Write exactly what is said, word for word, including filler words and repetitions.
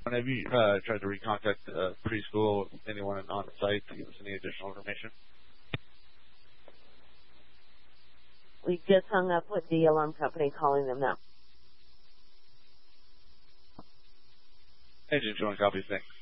Have you uh, tried to recontact uh, preschool, anyone on site to give us any additional information? We just hung up with the alarm company calling them now. Agent, do you want to copy? Thanks.